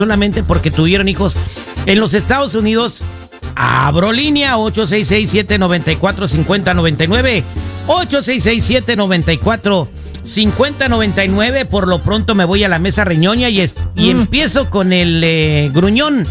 solamente porque tuvieron hijos en los Estados Unidos. Abro línea 866-794-5099. 866-794-5099. Por lo pronto me voy a la mesa reñoña y empiezo con el gruñón.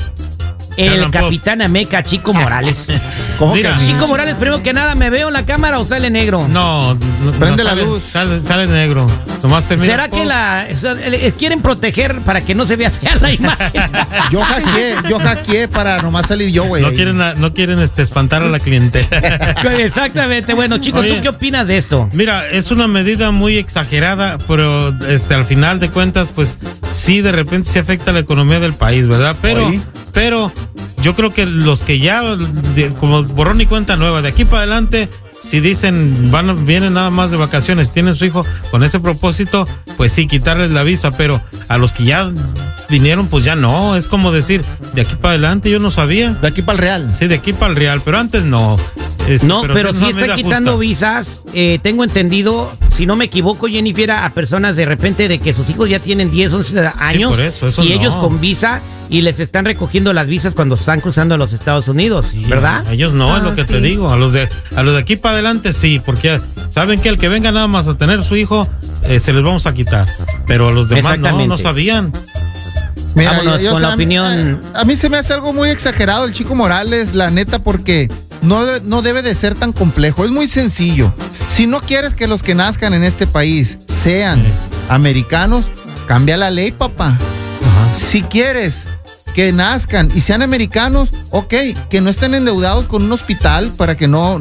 El Capitán Ameca, Chico Morales. ¿Cómo que Chico Morales, primero que nada, ¿me veo en la cámara o sale negro? No, prende la luz. Sale negro. Nomás se mira. ¿Será que quieren proteger para que no se vea fea la imagen? Yo hackeé para nomás salir yo, güey. No quieren espantar a la clientela. Exactamente. Bueno, Chico, ¿tú qué opinas de esto? Mira, es una medida muy exagerada, pero al final de cuentas, pues sí, de repente se afecta la economía del país, ¿verdad? Pero yo creo que los que ya, como borrón y cuenta nueva, de aquí para adelante, si dicen vienen nada más de vacaciones, tienen su hijo con ese propósito, pues sí, quitarles la visa, pero a los que ya vinieron, pues ya no. Es como decir, de aquí para adelante yo no sabía. De aquí para el Real. Sí, de aquí para el Real, pero antes no. Pero sí está quitando visas, tengo entendido, si no me equivoco, Jennifer, a personas de repente de que sus hijos ya tienen 10, 11 años, sí, eso y ellos con visa, y les están recogiendo las visas cuando están cruzando a los Estados Unidos, sí, ¿verdad? Ellos no, es lo que te digo. A los de aquí para adelante sí, porque saben que el que venga nada más a tener su hijo, se les vamos a quitar. Pero a los demás no sabían. Mira, vámonos con la opinión. A mí se me hace algo muy exagerado el Chico Morales, la neta, porque no debe de ser tan complejo. Es muy sencillo. Si no quieres que los que nazcan en este país sean americanos, cambia la ley, papá. Ajá. Si quieres que nazcan y sean americanos, ok, que no estén endeudados con un hospital para que no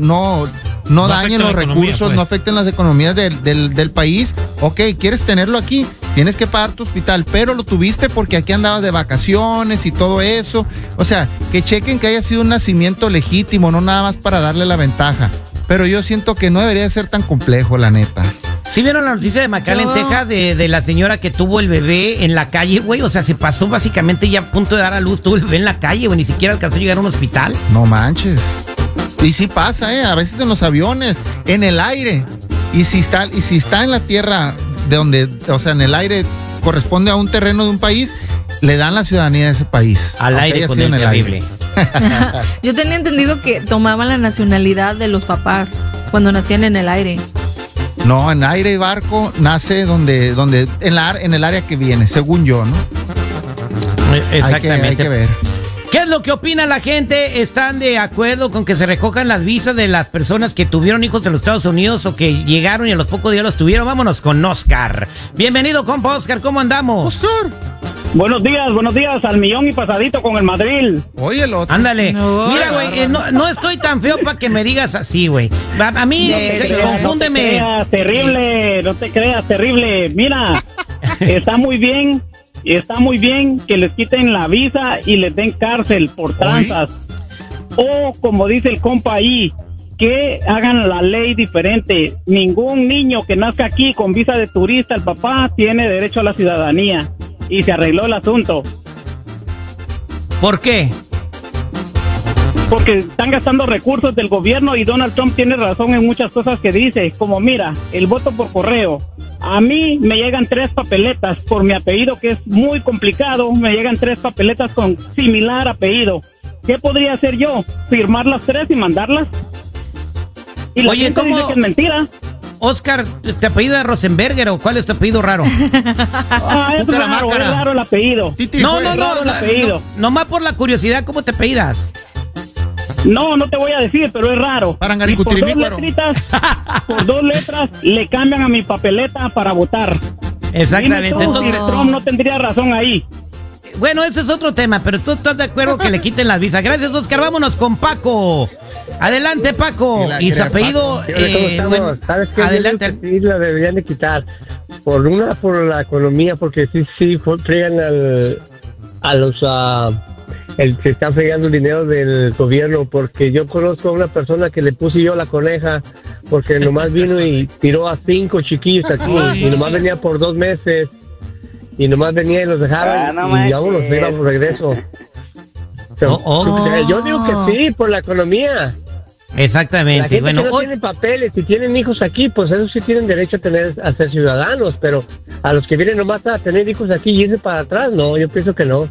dañen los recursos, pues. No afecten las economías del país. Ok, quieres tenerlo aquí, tienes que pagar tu hospital, pero lo tuviste porque aquí andabas de vacaciones y todo eso. O sea, que chequen que haya sido un nacimiento legítimo, no nada más para darle la ventaja. Pero yo siento que no debería ser tan complejo, la neta. ¿Sí vieron la noticia de McAllen, Texas, de la señora que tuvo el bebé en la calle, güey? O sea, se pasó básicamente ya a punto de dar a luz, tuvo el bebé en la calle, güey, ni siquiera alcanzó a llegar a un hospital. No manches. Y sí pasa, a veces en los aviones, en el aire. Y si está en la tierra de donde, o sea, en el aire corresponde a un terreno de un país, le dan la ciudadanía de ese país. Al aire con el terrible. Yo tenía entendido que tomaban la nacionalidad de los papás cuando nacían en el aire. No, en aire y barco nace donde en el área que viene, según yo, ¿no? Exactamente. Hay que ver. ¿Qué es lo que opina la gente? ¿Están de acuerdo con que se recojan las visas de las personas que tuvieron hijos en los Estados Unidos o que llegaron y a los pocos días los tuvieron? Vámonos con Oscar. Bienvenido, compa Oscar, ¿cómo andamos? Oscar. Buenos días, al millón y pasadito con el Madrid. Oye, el otro. Ándale. Mira, güey, no estoy tan feo para que me digas así, güey. A mí, confúndeme. No te creas, terrible. Mira, está muy bien que les quiten la visa y les den cárcel por tranzas. O, como dice el compa ahí, que hagan la ley diferente. Ningún niño que nazca aquí con visa de turista, el papá tiene derecho a la ciudadanía. Y se arregló el asunto. ¿Por qué? Porque están gastando recursos del gobierno y Donald Trump tiene razón en muchas cosas que dice, como mira, el voto por correo. A mí me llegan 3 papeletas por mi apellido, que es muy complicado, me llegan 3 papeletas con similar apellido. ¿Qué podría hacer yo? ¿Firmar las 3 y mandarlas? Y la gente dice que es mentira. Oscar, ¿te apellida Rosenberger o cuál es tu apellido raro? Es raro el apellido. Nomás por la curiosidad, ¿cómo te apellidas? No te voy a decir, pero es raro. Y por 2 letras le cambian a mi papeleta para votar. Exactamente. Entonces Trump no tendría razón ahí. Bueno, ese es otro tema, pero tú estás de acuerdo que le quiten las visas. Gracias, Oscar. Vámonos con Paco. Adelante, Paco. Y su apellido. ¿Sabes qué? Adelante. Sí, la deberían de quitar. Por la economía, porque sí fregan a los se están fregando el dinero del gobierno, porque yo conozco a una persona que le puse yo la coneja, porque nomás vino y tiró a 5 chiquillos aquí, y nomás venía por 2 meses, y nomás venía y los dejaron, y vámonos, íbamos regreso. Yo digo que sí, por la economía. Exactamente. La gente Bueno, que no tienen papeles y tienen hijos aquí, pues esos sí tienen derecho a ser ciudadanos, pero a los que vienen nomás a tener hijos aquí y irse para atrás, no, yo pienso que no.